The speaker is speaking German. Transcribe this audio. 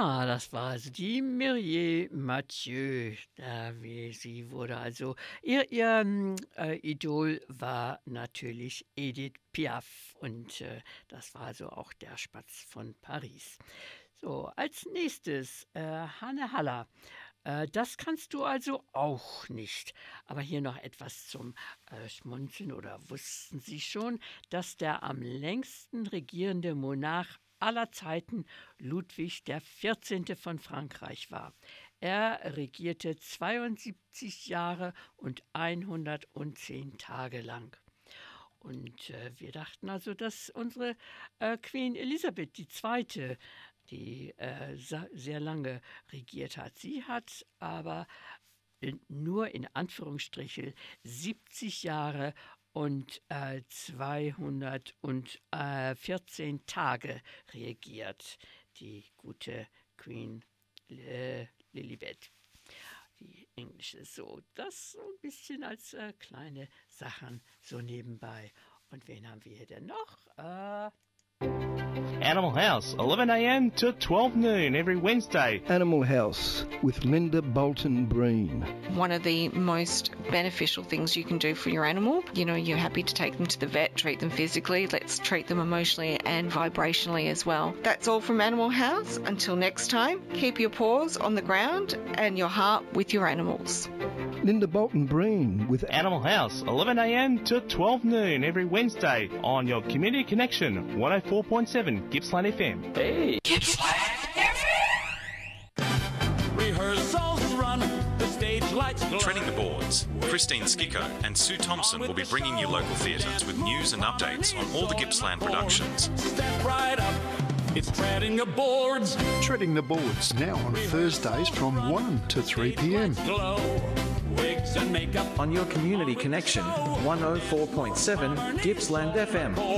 Ja, das war also die Mireille Mathieu. Sie wurde also, ihr Idol war natürlich Edith Piaf und das war also auch der Spatz von Paris. So, als nächstes Hanne Haller. Das kannst du also auch nicht. Aber hier noch etwas zum Schmunzeln. Oder wussten Sie schon, dass der am längsten regierende Monarch aller Zeiten Ludwig der 14. von Frankreich war? Er regierte 72 Jahre und 110 Tage lang. Und wir dachten also, dass unsere Queen Elisabeth II., die sehr lange regiert hat. Sie hat aber nur in Anführungsstrichen 70 Jahre und 214 Tage regiert, die gute Queen Lilibet. Die englische so. Das so ein bisschen als kleine Sachen so nebenbei. Und wen haben wir hier denn noch? Animal House, 11 a.m. to 12 noon every Wednesday. Animal House with Linda Bolton Breen. One of the most beneficial things you can do for your animal, you know, you're happy to take them to the vet, treat them physically, let's treat them emotionally and vibrationally as well. That's all from Animal House. Until next time, keep your paws on the ground and your heart with your animals. Linda Bolton Breen with Animal House, 11 a.m. to 12 noon every Wednesday on your Community Connection, 104.7 Gippsland FM. Hey! Gippsland FM! Rehearsals run, the stage lights glow. Treading the Boards. Christine Skicko and Sue Thompson will be bringing you local theatres with news and updates on all the Gippsland productions. Step right up, it's Treading the Boards. Treading the Boards now on Thursdays from 1 to 3 p.m. Wigs and makeup on your Community Connection, 104.7 Gippsland FM.